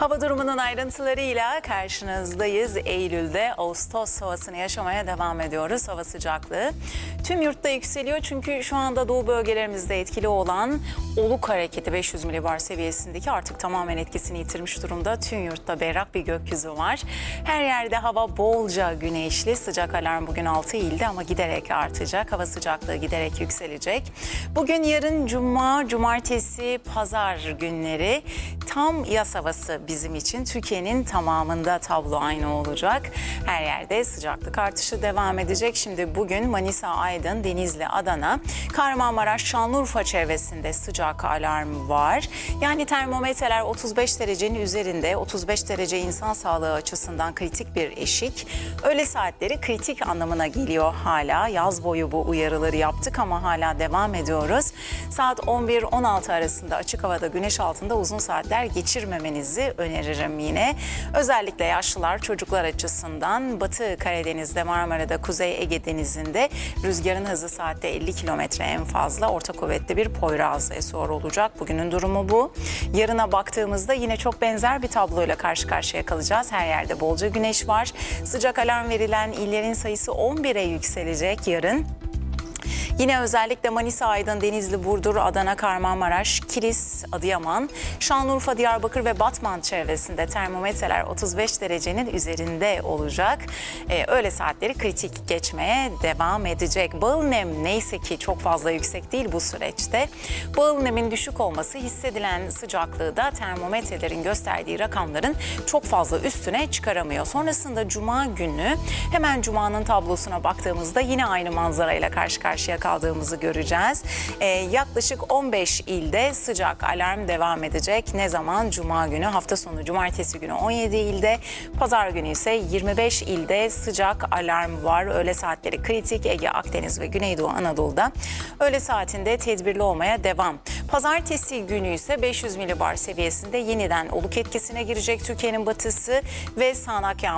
Hava durumunun ayrıntılarıyla karşınızdayız. Eylül'de Ağustos havasını yaşamaya devam ediyoruz. Hava sıcaklığı tüm yurtta yükseliyor çünkü şu anda doğu bölgelerimizde etkili olan oluk hareketi 500 milibar seviyesindeki artık tamamen etkisini yitirmiş durumda. Tüm yurtta berrak bir gökyüzü var. Her yerde hava bolca güneşli. Sıcak alarm bugün 6 ilde ama giderek artacak. Hava sıcaklığı giderek yükselecek. Bugün, yarın cuma, cumartesi, pazar günleri tam yaz havası bizim için. Türkiye'nin tamamında tablo aynı olacak. Her yerde sıcaklık artışı devam edecek. Şimdi bugün Manisa, Aydın, Denizli, Adana, Kahramanmaraş, Şanlıurfa çevresinde sıcak alarm var. Yani termometreler 35 derecenin üzerinde. 35 derece insan sağlığı açısından kritik bir eşik. Öğle saatleri kritik anlamına geliyor hala. Yaz boyu bu uyarıları yaptık ama hala devam ediyoruz. Saat 11-16 arasında açık havada güneş altında uzun saatler geçirmemenizi öneririm yine. Özellikle yaşlılar, çocuklar açısından Batı Karadeniz'de, Marmara'da, Kuzey Ege Denizi'nde rüzgarın hızı saatte 50 kilometre en fazla, orta kuvvetli bir Poyraz esiyor olacak. Bugünün durumu bu. Yarına baktığımızda yine çok benzer bir tabloyla karşı karşıya kalacağız. Her yerde bolca güneş var. Sıcak alarm verilen illerin sayısı 11'e yükselecek yarın. Yine özellikle Manisa, Aydın, Denizli, Burdur, Adana, Kahramanmaraş, Kilis, Adıyaman, Şanlıurfa, Diyarbakır ve Batman çevresinde termometreler 35 derecenin üzerinde olacak. Öğle saatleri kritik geçmeye devam edecek. Bağıl nem neyse ki çok fazla yüksek değil bu süreçte. Bağıl nemin düşük olması hissedilen sıcaklığı da termometrelerin gösterdiği rakamların çok fazla üstüne çıkaramıyor. Sonrasında cuma günü hemen cumanın tablosuna baktığımızda yine aynı manzarayla karşı karşıya kaldığımızı göreceğiz. Yaklaşık 15 ilde sıcak alarm devam edecek. Ne zaman? Cuma günü, hafta sonu cumartesi günü 17 ilde, pazar günü ise 25 ilde sıcak alarm var. Öğle saatleri kritik. Ege, Akdeniz ve Güneydoğu Anadolu'da öğle saatinde tedbirli olmaya devam. Pazartesi günü ise 500 milibar seviyesinde yeniden oluk etkisine girecek Türkiye'nin batısı ve sağanak yağmur